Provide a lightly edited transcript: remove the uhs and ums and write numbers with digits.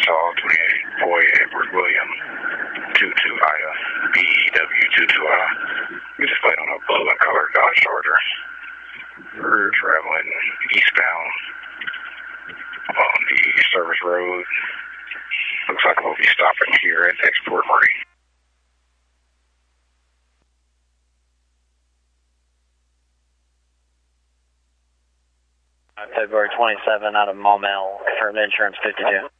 Wichita 28, boy Edward William 22 Ida, BEW 22 We just played on a blue and colored Dodge Charger. We're traveling eastbound on the service road. Looks like we'll be stopping here at Export Marine. February 27 out of Maumelle, confirmed insurance 52.